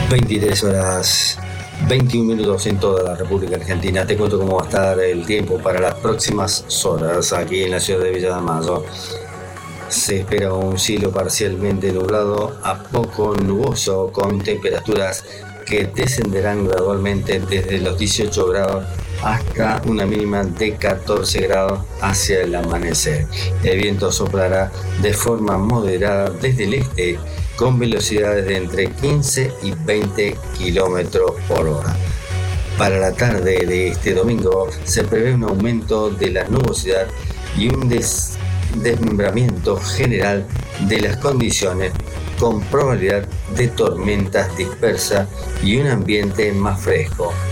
23 horas 21 minutos en toda la República Argentina. Te cuento cómo va a estar el tiempo para las próximas horas aquí en la ciudad de Villa de Mayo. Se espera un cielo parcialmente nublado a poco nuboso, con temperaturas que descenderán gradualmente desde los 18 grados hasta una mínima de 14 grados hacia el amanecer. El viento soplará de forma moderada desde el este, con velocidades de entre 15 y 20 kilómetros por hora. Para la tarde de este domingo se prevé un aumento de la nubosidad y un desmembramiento general de las condiciones, con probabilidad de tormentas dispersas y un ambiente más fresco.